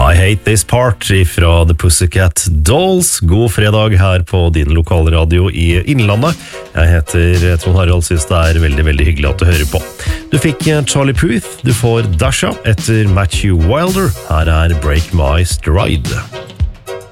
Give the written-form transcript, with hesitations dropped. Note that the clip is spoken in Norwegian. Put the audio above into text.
I Hate This Part fra The Pussycat Dolls. God fredag her på din lokalradio i Innlandet. Jeg heter Trond Harald, synes det er veldig, veldig hyggelig at du hører på. Du fikk Charlie Puth, du får Dasha etter Matthew Wilder. Her er Break My Stride.